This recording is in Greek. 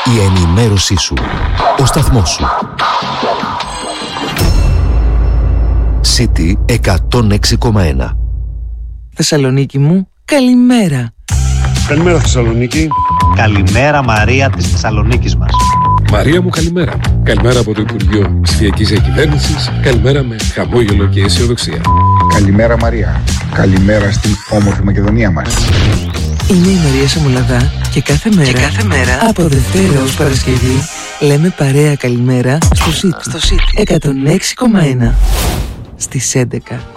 Η ενημέρωσή σου. Ο σταθμός σου. City 106,1. Θεσσαλονίκη μου, καλημέρα. Καλημέρα Θεσσαλονίκη. Καλημέρα Μαρία της Θεσσαλονίκης μας. Μαρία μου, καλημέρα. Καλημέρα από το Υπουργείο Ψηφιακής Διακυβέρνησης. Καλημέρα με χαμόγελο και αισιοδοξία. Καλημέρα Μαρία. Καλημέρα στην όμορφη Μακεδονία μας. Είμαι η Μαρία Σαμουλαδά και κάθε μέρα από Δευτέρα ως Παρασκευή λέμε παρέα καλημέρα στο City 106,1 στις 11.